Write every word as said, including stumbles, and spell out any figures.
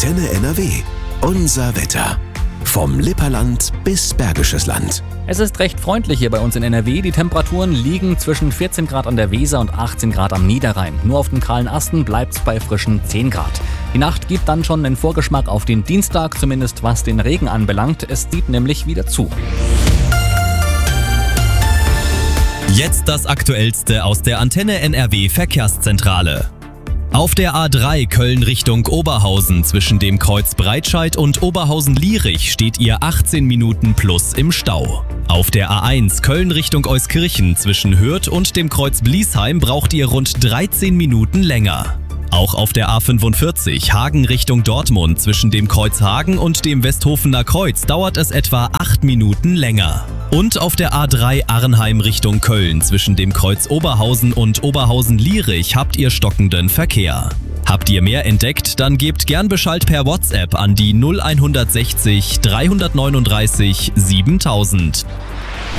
Antenne N R W. Unser Wetter. Vom Lipperland bis Bergisches Land. Es ist recht freundlich hier bei uns in N R W. Die Temperaturen liegen zwischen vierzehn Grad an der Weser und achtzehn Grad am Niederrhein. Nur auf den kahlen Asten bleibt es bei frischen zehn Grad. Die Nacht gibt dann schon den Vorgeschmack auf den Dienstag, zumindest was den Regen anbelangt. Es zieht nämlich wieder zu. Jetzt das Aktuellste aus der Antenne N R W Verkehrszentrale. Auf der A drei Köln Richtung Oberhausen zwischen dem Kreuz Breitscheid und Oberhausen-Lierich steht ihr achtzehn Minuten plus im Stau. Auf der A eins Köln Richtung Euskirchen zwischen Hürth und dem Kreuz Bliesheim braucht ihr rund dreizehn Minuten länger. Auch auf der A fünfundvierzig Hagen Richtung Dortmund zwischen dem Kreuz Hagen und dem Westhofener Kreuz dauert es etwa acht Minuten länger. Und auf der A drei Arnheim Richtung Köln zwischen dem Kreuz Oberhausen und Oberhausen-Lierich habt ihr stockenden Verkehr. Habt ihr mehr entdeckt, dann gebt gern Bescheid per WhatsApp an die null eins sechzig dreihundertneununddreißig siebentausend.